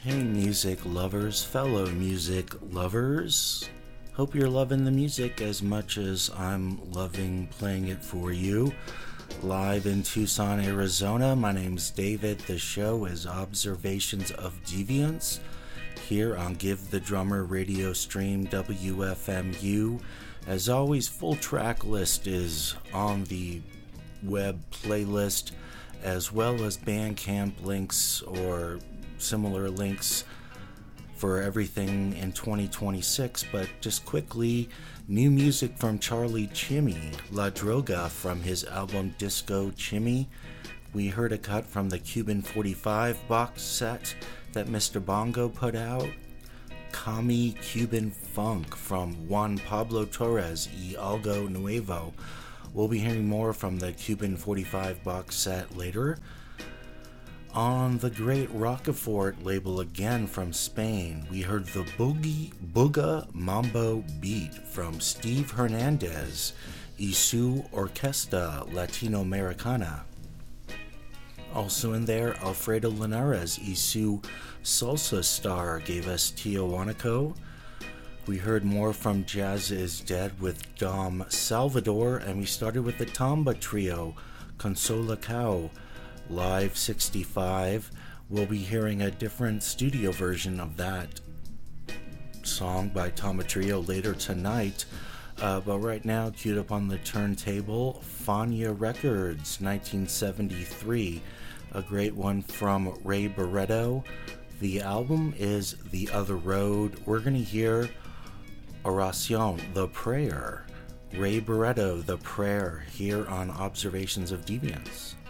Hey, music lovers, fellow music lovers. Hope you're loving the music as much as I'm loving playing it for you. Live in Tucson, Arizona, my name's David. The show is Observations of Deviance here on Give the Drummer radio stream WFMU. As always, full track list is on the web playlist, as well as Bandcamp links or similar links for everything in 2026. But just quickly, new music from Charlie Chimmy, La Droga, from his album Disco Chimmy. We heard a cut from the Cuban 45 box set that Mr. Bongo put out, Kami Cuban Funk from Juan Pablo Torres y Algo Nuevo. We'll be hearing more from the Cuban 45 box set later. On the Great Rockefort label again from Spain, we heard the Booga Mambo beat from Steve Hernandez y su Orquesta Latinoamericana. Also in there, Alfredo Linares y su Salsa Star gave us Tijuanaco. We heard more from Jazz is Dead with Dom Salvador, and we started with the Tamba Trio, Consola Cow, Live 65. We'll be hearing a different studio version of that song by Tamba Trio later tonight. But right now, queued up on the turntable, Fania Records, 1973. A great one from Ray Barretto. The album is The Other Road. We're going to hear Oración, The Prayer. Ray Barretto, The Prayer, here on Observations of Deviance.